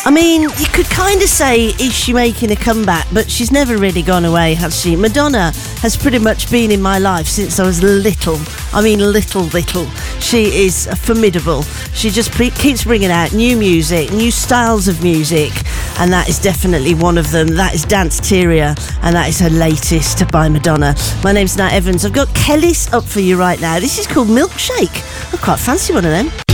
I mean, you could kind of say, is she making a comeback? But she's never really gone away, has she? Madonna has pretty much been in my life since I was little. I mean, little. She is formidable. She just keeps bringing out new music, new styles of music, and that is definitely one of them. That is Danceteria, and that is her latest by Madonna. My name's Nat Evans. I've got Kelly's up for you right now. This is called Milkshake. I quite fancy one of them.